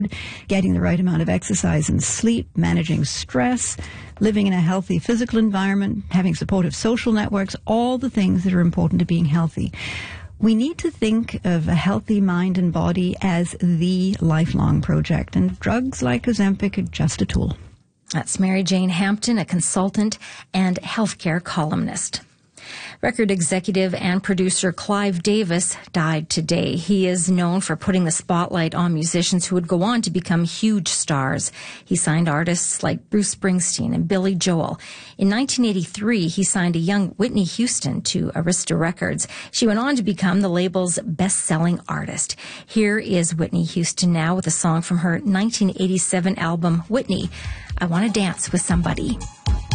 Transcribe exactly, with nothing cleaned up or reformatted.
getting the right amount of exercise and sleep, managing stress, living in a healthy physical environment, having supportive social networks, all the things that are important to being healthy. We need to think of a healthy mind and body as the lifelong project, and drugs like Ozempic are just a tool. That's Mary Jane Hampton, a consultant and healthcare columnist. Record executive and producer Clive Davis died today. He is known for putting the spotlight on musicians who would go on to become huge stars. He signed artists like Bruce Springsteen and Billy Joel. In nineteen eighty-three, he signed a young Whitney Houston to Arista Records. She went on to become the label's best-selling artist. Here is Whitney Houston now with a song from her nineteen eighty-seven album, Whitney, I Want to Dance with Somebody.